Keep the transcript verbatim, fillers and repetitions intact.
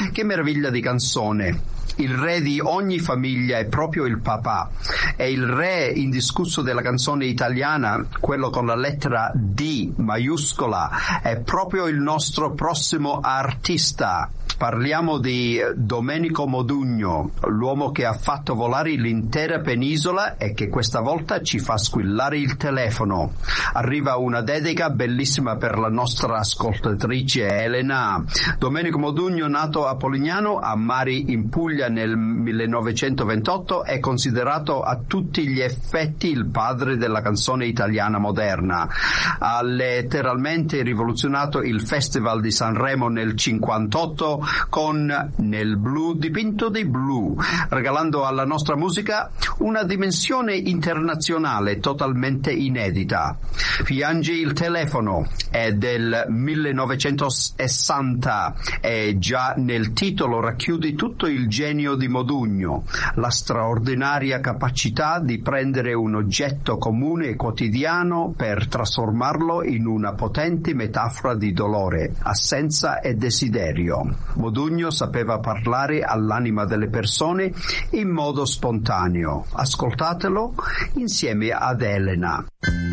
Che meraviglia di canzone! Il re di ogni famiglia è proprio il papà, e il re indiscusso della canzone italiana, quello con la lettera D maiuscola, è proprio il nostro prossimo artista. Parliamo di Domenico Modugno, l'uomo che ha fatto volare l'intera penisola e che questa volta ci fa squillare il telefono. Arriva una dedica bellissima per la nostra ascoltatrice Elena. Domenico Modugno, nato a Polignano, a Mari in Puglia nel millenovecentoventotto, è considerato a tutti gli effetti il padre della canzone italiana moderna. Ha letteralmente rivoluzionato il Festival di Sanremo nel cinquantotto con Nel blu dipinto di blu, regalando alla nostra musica una dimensione internazionale totalmente inedita. Piangi il telefono è del millenovecentosessanta e già nel titolo racchiude tutto il genio di Modugno, la straordinaria capacità di prendere un oggetto comune e quotidiano per trasformarlo in una potente metafora di dolore, assenza e desiderio. Modugno sapeva parlare all'anima delle persone in modo spontaneo. Ascoltatelo insieme ad Elena.